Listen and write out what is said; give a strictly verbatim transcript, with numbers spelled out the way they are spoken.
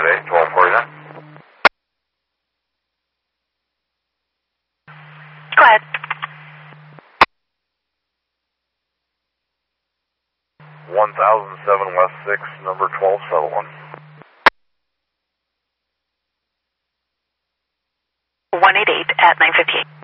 eight, twelve forty-nine. Go ahead. one thousand seven West six, number twelve seven one. one eight eight at nine fifty-eight.